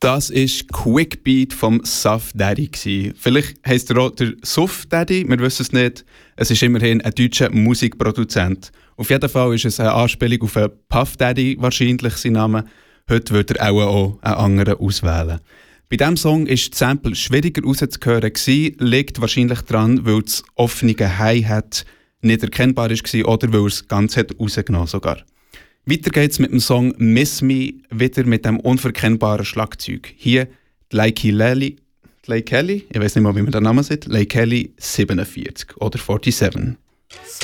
Das war Quick Beat vom Suff Daddy. Vielleicht heisst er auch der Suff Daddy, wir wissen es nicht. Es ist immerhin ein deutscher Musikproduzent. Auf jeden Fall ist es eine Anspielung auf einen Puff Daddy, wahrscheinlich sein Name. Heute wird er auch einen anderen auswählen. Bei diesem Song war das Sample schwieriger rauszuhören, liegt wahrscheinlich daran, weil das offene Hi-Hat nicht erkennbar war oder weil er es ganz rausgenommen sogar. Weiter geht's mit dem Song «Miss Me», wieder mit dem unverkennbaren Schlagzeug. Hier Leikeli, ich weiß nicht mal, wie man den Namen sagt, Leikeli 47 oder 47.